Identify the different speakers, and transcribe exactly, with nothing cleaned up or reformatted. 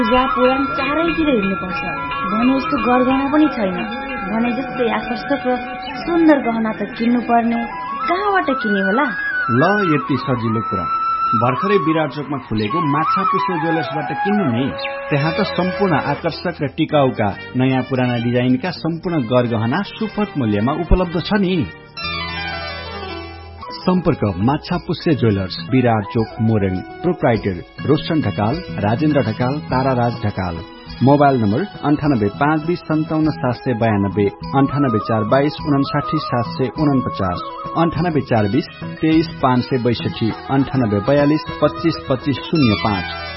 Speaker 1: पूजा पुराण चारैतिर हिँड्नुपर्छ भने यस्तो गरगहना पनि छैन। भने जस्तै आकर्षक र सुन्दर गहना त किन्नु पर्ने, कहाँबाट किने होला?
Speaker 2: ल यति सजिलो कुरा, भर्खरै विराट चोकमा खुलेको माछा पुष्पे ज्वेलर्सबाट किन्नु नि। त्यहाँ त सम्पूर्ण आकर्षक र टिकाउका नयाँ पुराना डिजाइनका सम्पूर्ण गरगहना सुपथ मूल्यमा उपलब्ध छ नि। सम्पर्क माछा पुष्पे ज्वेलर्स, विराट चोक, Morang. Proprietor Roshan Dhakal, Rajendra Dhakal, ताराराज Dhakal. Mobile number अन्ठानब्बे पाँच बीस सन्ताउन्न सात सय बयानब्बे, अन्ठानब्बे चार बाइस उनासाठी सात सय उनपचास, अन्ठानब्बे चार बीस तेइस पाँच सय बैसठी, अन्ठानब्बे बयालिस पच्चीस पच्चीस शून्य पाँच।